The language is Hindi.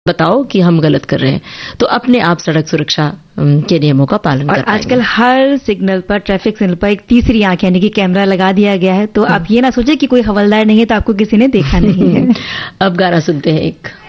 बताओ कि हम गलत कर रहे हैं, तो अपने आप सड़क सुरक्षा के नियमों का पालन कर पाएंगे। आजकल हर सिग्नल पर, ट्रैफिक सिग्नल पर एक तीसरी आंख यानी कि कैमरा लगा दिया गया है, तो आप ये ना सोचे कि कोई हवलदार नहीं है तो आपको किसी ने देखा नहीं है। अब गाना सुनते हैं एक।